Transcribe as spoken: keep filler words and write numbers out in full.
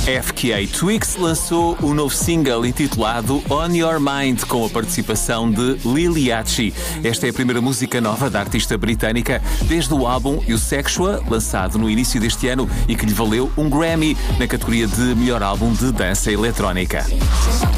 F K A Twigs lançou o novo single intitulado On Your Mind, com a participação de Lil Yachty. Esta é a primeira música nova da artista britânica desde o álbum You Sexua, lançado no início deste ano e que lhe valeu um Grammy na categoria de melhor álbum de dança eletrónica.